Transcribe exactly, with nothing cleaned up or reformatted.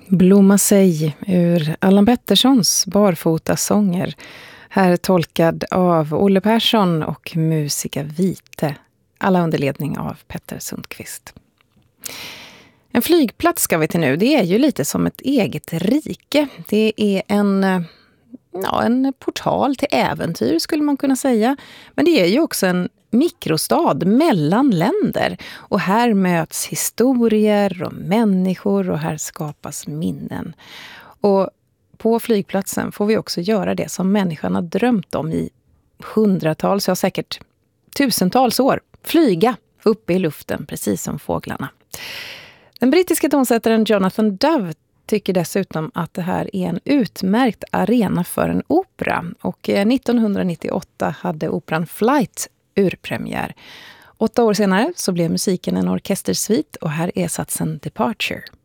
Blomma sig ur Allan Petterssons barfotasånger. Här tolkad av Olle Persson och Musika Vite. Alla under ledning av Petter Sundqvist. En flygplats ska vi till nu. Det är ju lite som ett eget rike. Det är en, ja, en portal till äventyr skulle man kunna säga. Men det är ju också en mikrostad mellan länder. Och här möts historier och människor och här skapas minnen. Och på flygplatsen får vi också göra det som människan har drömt om i hundratals, ja säkert tusentals år. Flyga uppe i luften, precis som fåglarna. Den brittiska tonsättaren Jonathan Dove tycker dessutom att det här är en utmärkt arena för en opera. Och nittonhundranittioåtta hade operan Flight urpremiär. Åtta år senare så blev musiken en orkestersvit och här är satsen Departure.